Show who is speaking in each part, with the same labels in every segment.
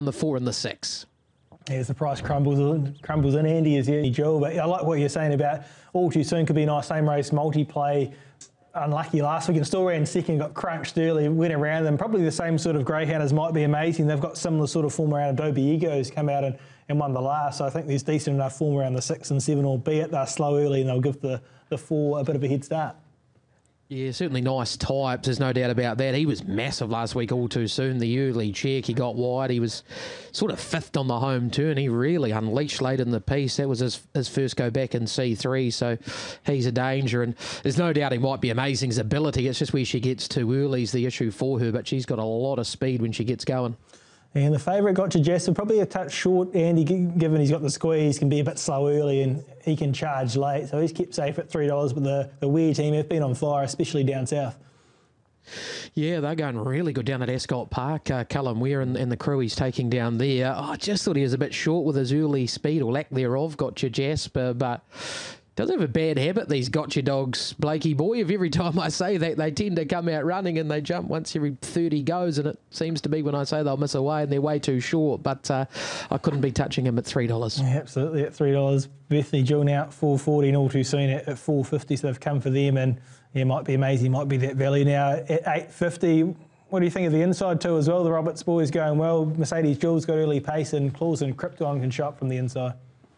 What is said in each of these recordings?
Speaker 1: the 4 and the 6.
Speaker 2: As the price crumbles in, Andy, is the Joel. But I like what you're saying about All Too Soon could be a nice same race multiplay. Unlucky last week and still ran second, got crunched early, went around them. Probably the same sort of greyhound as Might Be Amazing. They've got similar sort of form around Adobe Egos, come out and won the last. So I think there's decent enough form around the 6 and 7, albeit they're slow early and they'll give the 4 a bit of a head start.
Speaker 1: Yeah, certainly nice types, there's no doubt about that. He was massive last week, All Too Soon. The early check, he got wide. He was sort of 5th on the home turn. He really unleashed late in the piece. That was his first go back in C3, so he's a danger. And there's no doubt he Might Be Amazing's ability. It's just where she gets too early is the issue for her, but she's got a lot of speed when she gets going. And
Speaker 2: the favourite, Gotcha Jasper, probably a touch short, Andy, given he's got the squeeze, can be a bit slow early and he can charge late. So he's kept safe at $3, but the Weir team have been on fire, especially down south.
Speaker 1: Yeah, they're going really good down at Ascot Park. Callum Weir and the crew he's taking down there. I just thought he was a bit short with his early speed, or lack thereof, Gotcha Jasper, but does have a bad habit, these gotcha dogs, Blakey boy. Of every time I say that, they tend to come out running and they jump once every 30 goes, and it seems to be when I say they'll miss away and they're way too short. But I couldn't be touching him at $3.
Speaker 2: Yeah, absolutely, at $3. Bethany Jewel now at $4.40 and All Too Soon at $4.50, so they've come for them. And yeah, Might Be Amazing, Might Be That Valley now at $8.50. What do you think of the inside too as well? The Roberts boys going well. Mercedes Jewel's got early pace, and Claus and Krypton can shop from the inside.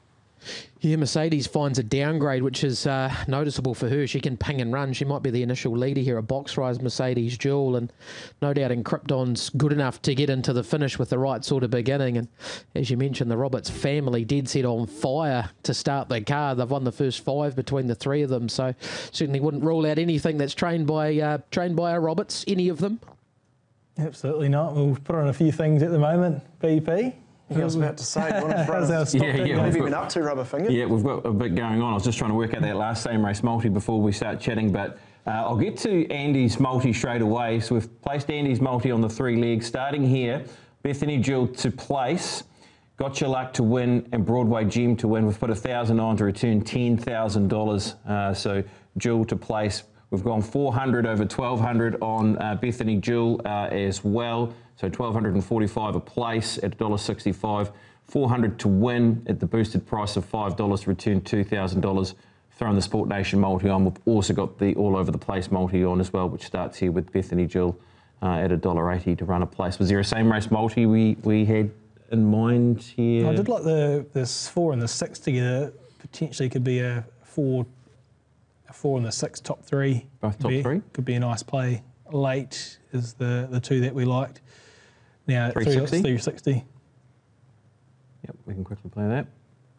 Speaker 1: Yeah, Mercedes finds a downgrade, which is noticeable for her. She can ping and run. She might be the initial leader here at Box Rise, Mercedes Jewel, and no doubt Krypton's good enough to get into the finish with the right sort of beginning. And as you mentioned, the Roberts family dead set on fire to start their car. They've won the first 5 between the 3 of them, so certainly wouldn't rule out anything that's trained by a Roberts, any of them.
Speaker 2: Absolutely not. We'll put on a few things at the moment. BP.
Speaker 3: I was about to say, what have you been up to, Rubberfinger?
Speaker 4: Yeah, we've got a bit going on. I was just trying to work out that last same race multi before we start chatting, but I'll get to Andy's multi straight away. So we've placed Andy's multi on the 3 legs. Starting here, Bethany Jewel to place, Gotcha Luck to win, and Broadway Gem to win. We've put $1,000 on to return $10,000. So Jewel to place. We've gone 400 over 1,200 on Bethany Jewel as well. So 1,245 a place at $1.65. 400 to win at the boosted price of $5 to return $2,000. Throwing the Sport Nation multi on. We've also got the all over the place multi on as well, which starts here with Bethany Jewel at $1.80 to run a place. Was there a same race multi we had in mind here?
Speaker 2: I did like this 4 and the 6 together. Potentially could be a 4 and the 6 top 3.
Speaker 4: Both top 3?
Speaker 2: Could be a nice play. Late is the 2 that we liked. Now at
Speaker 4: 360.
Speaker 2: Yep,
Speaker 4: we can quickly play that.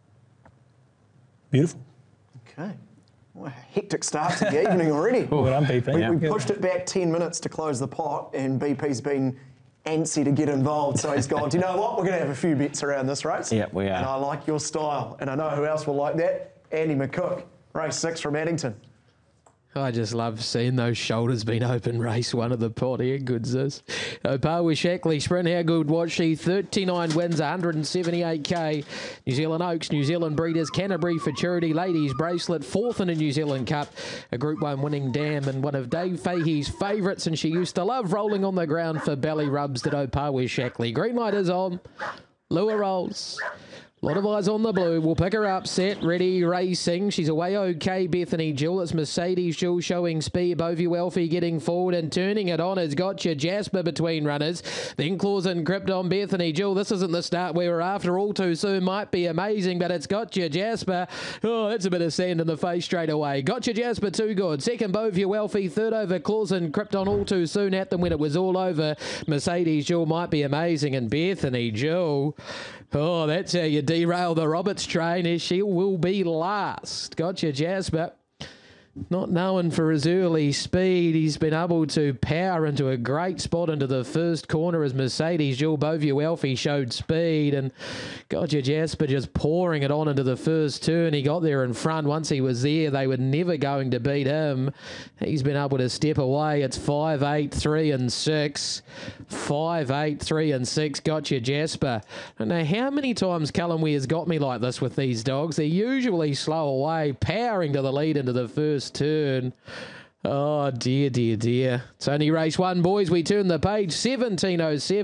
Speaker 2: Beautiful.
Speaker 3: Okay. Well, a hectic start to the evening already.
Speaker 2: Well done, BP.
Speaker 3: We pushed it back 10 minutes to close the pot, and BP's been antsy to get involved, so he's gone, do you know what? We're going to have a few bets around this race.
Speaker 4: Yeah, we are.
Speaker 3: And I like your style, and I know who else will like that. Andy McCook, race 6 from Addington.
Speaker 1: I just love seeing those shoulders being open. Race 1 of the pot here. Goodness. Opawa Shackley Sprint. How good was she? 39 wins, 178k. New Zealand Oaks, New Zealand Breeders, Canterbury Futurity, Ladies Bracelet, 4th in a New Zealand Cup. A Group 1 winning dam, and one of Dave Fahey's favourites, and she used to love rolling on the ground for belly rubs at Opawa Shackley. Green light is on. Lua rolls. A lot of eyes on the blue. We'll pick her up. Set, ready, racing. She's away okay, Bethany Jewel. It's Mercedes Jewel showing speed. Bovie Wealthy getting forward and turning it on. It's Gotcha Jasper between runners. Then Claus and Krypton, Bethany Jewel. This isn't the start we were after. All Too Soon might be amazing, but it's Gotcha Jasper. Oh, that's a bit of sand in the face straight away. Gotcha Jasper, too good. Second, Bovie Wealthy. Third over, Claus and Krypton. All Too Soon at them when it was all over. Mercedes Jewel might be amazing, and Bethany Jewel. Oh, that's how you derail the Roberts train, as she will be last. Gotcha Jasper. Not known for his early speed, he's been able to power into a great spot into the first corner as Mercedes Jewel. Bovie Wealthy showed speed, and Gotcha Jasper just pouring it on into the first turn. He got there in front. Once he was there, they were never going to beat him. He's been able to step away. It's 5, 8, 3 and 6. 5, 8, 3 and 6. Gotcha Jasper. I don't know how many times Callum Weir's got me like this with these dogs. They're usually slow away, powering to the lead into the first turn. Oh, dear, dear, dear. It's only race 1, boys. We turn the page. 17:07.